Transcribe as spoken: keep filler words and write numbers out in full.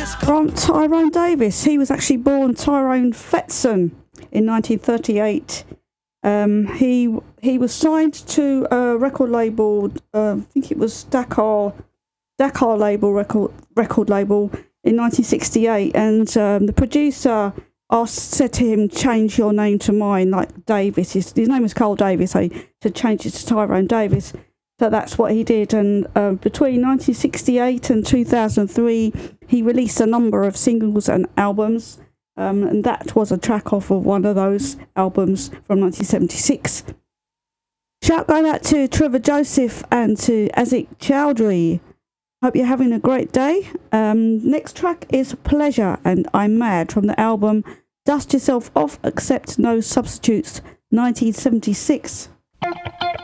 From Tyrone Davis. He was actually born Tyrone Fetson in nineteen thirty-eight. Um, he he was signed to a record label, uh, I think it was Dakar Dakar label record record label in nineteen sixty-eight, and um, the producer asked said to him, change your name to mine, like Davis. His, his name was Carl Davis, so he to change it to Tyrone Davis. So that's what he did, and uh, between nineteen sixty-eight and two thousand three, he released a number of singles and albums, um, and that was a track off of one of those albums from nineteen seventy-six. Shout going out to Trevor Joseph and to Azik Chowdhury. Hope you're having a great day. Um, next track is Pleasure and I'm Mad from the album Dust Yourself Off, Accept No Substitutes, nineteen seventy-six.